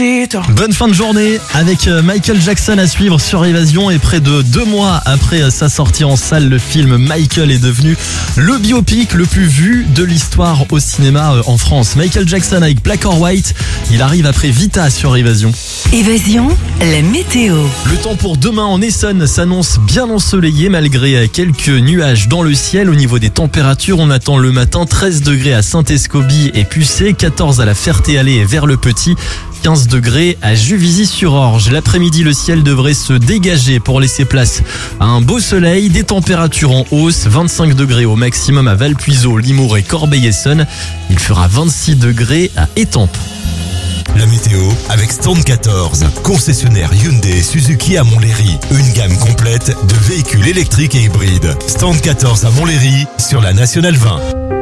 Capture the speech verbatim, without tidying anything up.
Bonne fin de journée avec Michael Jackson à suivre sur Évasion, et près de deux mois après sa sortie en salle, le film Michael est devenu le biopic le plus vu de l'histoire au cinéma en France. Michael Jackson avec Black or White, il arrive après Vita sur Évasion. Évasion, la météo. Le temps pour demain en Essonne s'annonce bien ensoleillé malgré quelques nuages dans le ciel. Au niveau des températures, on attend le matin treize degrés à Saint-Escobie et Pucé, quatorze à la Ferté-Alais et vers le Petit, quinze degrés à Juvisy-sur-Orge. L'après-midi, le ciel devrait se dégager pour laisser place à un beau soleil. Des températures en hausse, vingt-cinq degrés au maximum à Valpuiseau, Limours et Corbeil-Essonnes. Il fera vingt-six degrés à Étampes. La météo avec Stand quatorze, concessionnaire Hyundai et Suzuki à Montlhéry. Une gamme complète de véhicules électriques et hybrides. Stand quatorze à Montlhéry sur la Nationale vingt.